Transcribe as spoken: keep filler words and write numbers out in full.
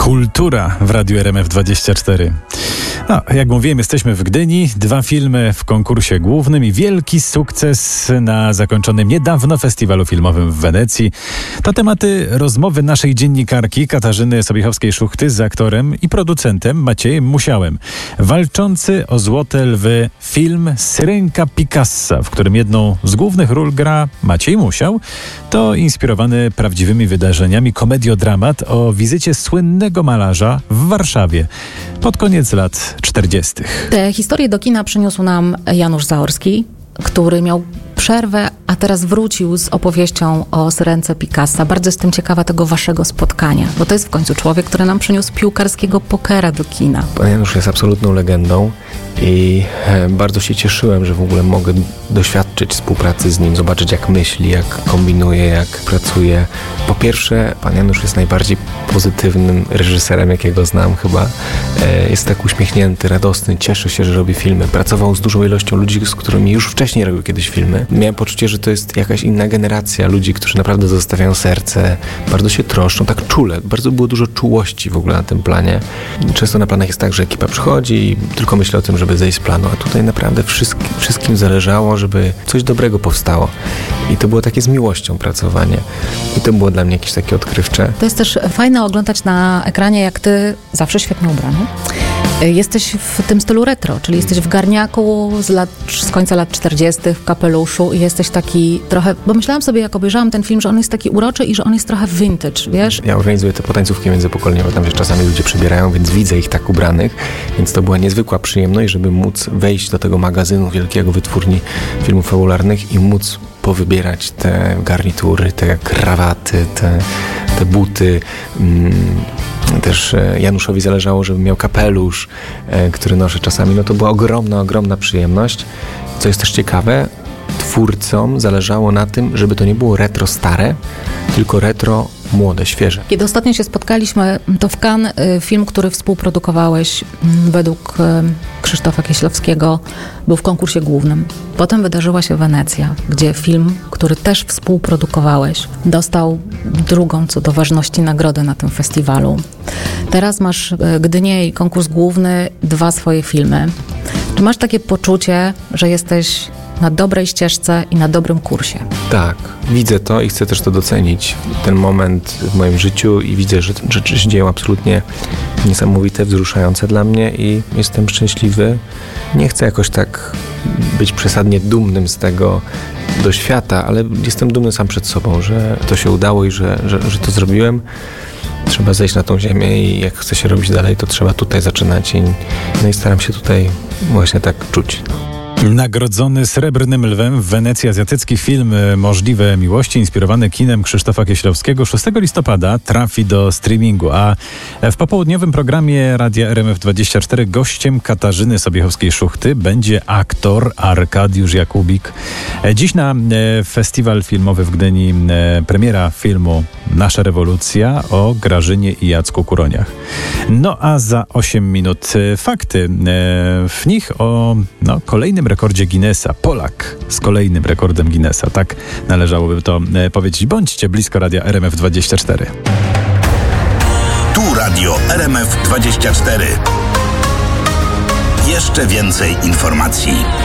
Kultura w Radiu R M F dwadzieścia cztery. No, jak mówiłem, jesteśmy w Gdyni. Dwa filmy w konkursie głównym i wielki sukces na zakończonym niedawno festiwalu filmowym w Wenecji. To tematy rozmowy naszej dziennikarki Katarzyny Sobiechowskiej-Szuchty z aktorem i producentem Maciejem Musiałem. Walczący o złote lwy film Syrenka Picassa, w którym jedną z głównych ról gra Maciej Musiał, to inspirowany prawdziwymi wydarzeniami komediodramat o wizycie słynnego malarza w Warszawie pod koniec lat czterdziestych. Tę historię do kina przyniósł nam Janusz Zaorski, który miał przerwę, a teraz wrócił z opowieścią o Syrence Picassa. Bardzo jestem ciekawa tego waszego spotkania, bo to jest w końcu człowiek, który nam przyniósł piłkarskiego pokera do kina. Pan Janusz jest absolutną legendą i bardzo się cieszyłem, że w ogóle mogę doświadczyć współpracy z nim, zobaczyć jak myśli, jak kombinuje, jak pracuje. Po pierwsze, pan Janusz jest najbardziej pozytywnym reżyserem, jakiego znam chyba. Jest tak uśmiechnięty, radosny, cieszy się, że robi filmy. Pracował z dużą ilością ludzi, z którymi już wcześniej robił kiedyś filmy. Miałem poczucie, że to jest jakaś inna generacja ludzi, którzy naprawdę zostawiają serce, bardzo się troszczą, tak czule. Bardzo było dużo czułości w ogóle na tym planie. Często na planach jest tak, że ekipa przychodzi i tylko myśli o tym, żeby zejść z planu, a tutaj naprawdę wszystkim, wszystkim zależało, żeby coś dobrego powstało. I to było takie z miłością pracowanie. I to było dla mnie jakieś takie odkrywcze. To jest też fajne oglądać na ekranie, jak ty, zawsze świetnie ubrany, jesteś w tym stylu retro, czyli jesteś w garniaku z, lat, z końca lat czterdziestych, w kapeluszu i jesteś taki trochę, bo myślałam sobie, jak obejrzałam ten film, że on jest taki uroczy i że on jest trochę vintage, wiesz? Ja organizuję te potańcówki międzypokoleniowe, tam wiesz, czasami ludzie przybierają, więc widzę ich tak ubranych, więc to była niezwykła przyjemność, żeby móc wejść do tego magazynu wielkiego wytwórni filmów fabularnych i móc powybierać te garnitury, te krawaty, te, te buty. Też Januszowi zależało, żebym miał kapelusz, który noszę czasami. No to była ogromna, ogromna przyjemność. Co jest też ciekawe, twórcom zależało na tym, żeby to nie było retro stare, tylko retro młode, świeże. Kiedy ostatnio się spotkaliśmy, to w Cannes film, który współprodukowałeś według Krzysztofa Kieślowskiego, był w konkursie głównym. Potem wydarzyła się Wenecja, gdzie film, który też współprodukowałeś, dostał drugą co do ważności nagrodę na tym festiwalu. Teraz masz Gdynię i konkurs główny, dwa swoje filmy. Czy masz takie poczucie, że jesteś na dobrej ścieżce i na dobrym kursie? Tak, widzę to i chcę też to docenić. Ten moment w moim życiu i widzę, że rzeczy się dzieją absolutnie niesamowite, wzruszające dla mnie i jestem szczęśliwy. Nie chcę jakoś tak być przesadnie dumnym z tego do świata, ale jestem dumny sam przed sobą, że to się udało i że, że, że to zrobiłem. Trzeba zejść na tą ziemię i jak chce się robić dalej, to trzeba tutaj zaczynać i, no i staram się tutaj właśnie tak czuć. Nagrodzony Srebrnym Lwem w Wenecji azjatycki film Możliwe Miłości, inspirowany kinem Krzysztofa Kieślowskiego, szóstego listopada trafi do streamingu, a w popołudniowym programie Radia R M F dwadzieścia cztery gościem Katarzyny Sobiechowskiej-Szuchty będzie aktor Arkadiusz Jakubik. Dziś na festiwal filmowy w Gdyni premiera filmu Nasza rewolucja o Grażynie i Jacku Kuroniach. No a za osiem minut fakty. W nich o no, kolejnym rekordzie Guinnessa. Polak z kolejnym rekordem Guinnessa. Tak należałoby to powiedzieć. Bądźcie blisko Radia R M F dwadzieścia cztery. Tu Radio R M F dwadzieścia cztery. Jeszcze więcej informacji.